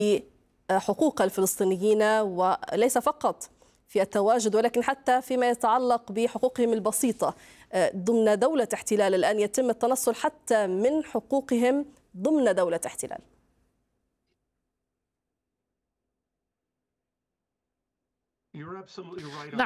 حقوق الفلسطينيين، وليس فقط في التواجد ولكن حتى فيما يتعلق بحقوقهم البسيطة ضمن دولة احتلال. الآن يتم التنصل حتى من حقوقهم ضمن دولة احتلال. نعم.